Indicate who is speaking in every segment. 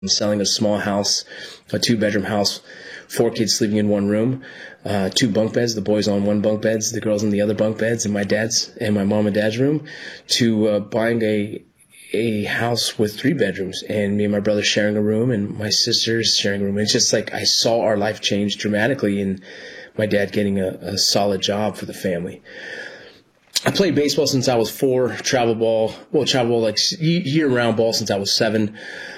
Speaker 1: I'm selling a small house, a 2-bedroom house, 4 kids sleeping in one room, 2 bunk beds, the boys on one bunk beds, the girls on the other bunk beds, in my dad's and my mom and dad's room, to buying a house with 3 bedrooms, and me and my brother sharing a room, and my sisters sharing a room. It's just like I saw our life change dramatically, and my dad getting a solid job for the family. I played baseball since I was 4, travel ball like year-round ball since I was 7.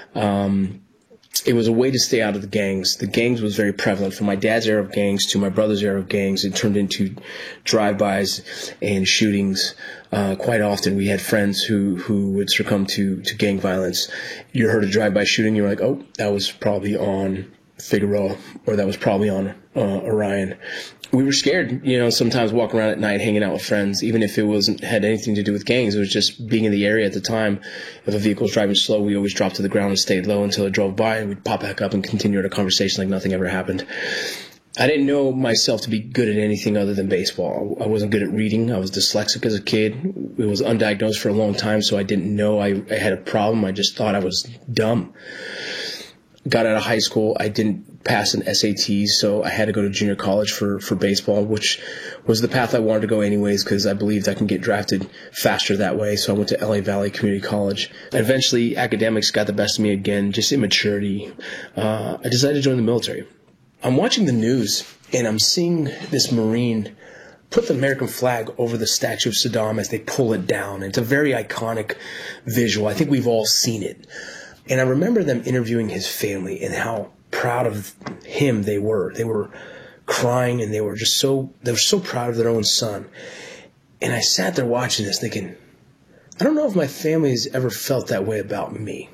Speaker 1: It was a way to stay out of the gangs. The gangs was very prevalent. From my dad's era of gangs to my brother's era of gangs, it turned into drive-bys and shootings. Quite often we had friends who would succumb to gang violence. You heard a drive-by shooting, you were like, oh, that was probably on Figueroa, or that was probably on Orion. We were scared, sometimes walking around at night, hanging out with friends, even if it had anything to do with gangs. It was just being in the area at the time. If a vehicle was driving slow, we always dropped to the ground and stayed low until it drove by, and we'd pop back up and continue our conversation like nothing ever happened. I didn't know myself to be good at anything other than baseball. I wasn't good at reading. I was dyslexic as a kid. It was undiagnosed for a long time, so I didn't know I had a problem. I just thought I was dumb. Got out of high school. I didn't pass an SAT, so I had to go to junior college for baseball, which was the path I wanted to go anyways, because I believed I can get drafted faster that way. So I went to LA Valley Community College. Eventually, academics got the best of me again, just immaturity. I decided to join the military. I'm watching the news, and I'm seeing this Marine put the American flag over the statue of Saddam as they pull it down. It's a very iconic visual. I think we've all seen it. And I remember them interviewing his family and how proud of him they were. They were crying, and they were so proud of their own son. And I sat there watching this thinking, I don't know if my family has ever felt that way about me.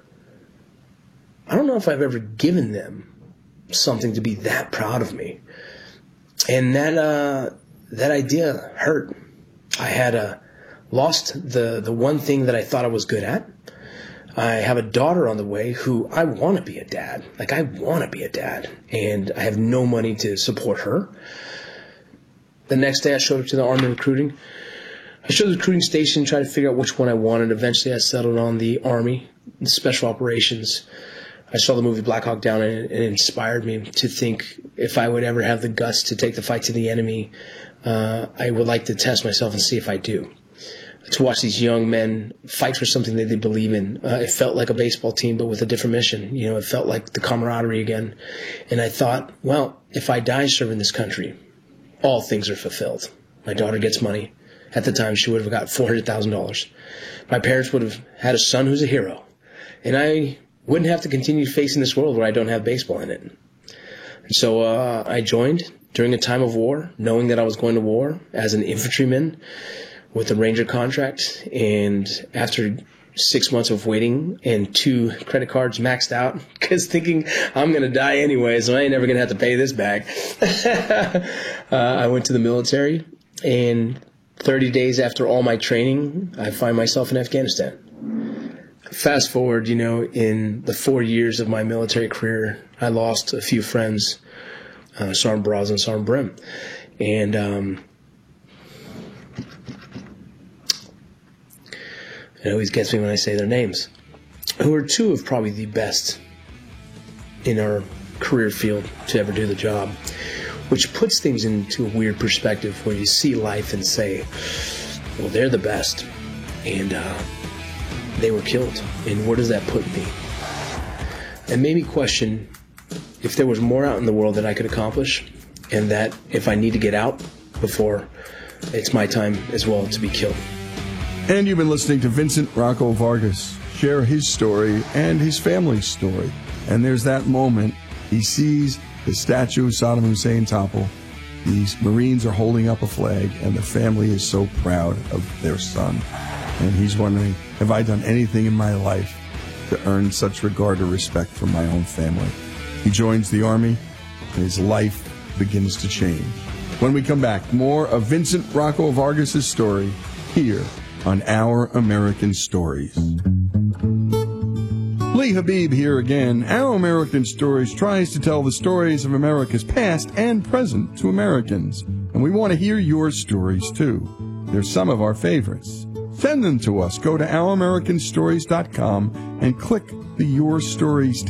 Speaker 1: I don't know if I've ever given them something to be that proud of me. And that idea hurt. I had lost the one thing that I thought I was good at. I have a daughter on the way who I want to be a dad. Like, I want to be a dad. And I have no money to support her. The next day I showed up to the Army recruiting. I showed the recruiting station, tried to figure out which one I wanted. Eventually I settled on the Army, the Special Operations. I saw the movie Black Hawk Down, and it inspired me to think if I would ever have the guts to take the fight to the enemy, I would like to test myself and see if I do. To watch these young men fight for something that they believe in. It felt like a baseball team, but with a different mission. It felt like the camaraderie again. And I thought, well, if I die serving this country, all things are fulfilled. My daughter gets money. At the time, she would have got $400,000. My parents would have had a son who's a hero. And I wouldn't have to continue facing this world where I don't have baseball in it. And so I joined during a time of war, knowing that I was going to war as an infantryman with a Ranger contract. And after 6 months of waiting and 2 credit cards maxed out, because thinking I'm going to die anyway, so I ain't never going to have to pay this back, I went to the military. And 30 days after all my training, I find myself in Afghanistan. Fast forward, in the 4 years of my military career, I lost a few friends, Sergeant Braz and Sergeant Brim. And it always gets me when I say their names, who are 2 of probably the best in our career field to ever do the job, which puts things into a weird perspective where you see life and say, well, they're the best, and they were killed, and where does that put me? It made me question if there was more out in the world that I could accomplish, and that if I need to get out before it's my time as well to be killed.
Speaker 2: And you've been listening to Vincent Rocco Vargas share his story and his family's story. And there's that moment he sees the statue of Saddam Hussein topple. These Marines are holding up a flag, and the family is so proud of their son. And he's wondering, have I done anything in my life to earn such regard or respect from my own family? He joins the Army, and his life begins to change. When we come back, more of Vincent Rocco Vargas' story here on Our American Stories. Lee Habib here again. Our American Stories tries to tell the stories of America's past and present to Americans. And we want to hear your stories, too. They're some of our favorites. Send them to us. Go to ouramericanstories.com and click the Your Stories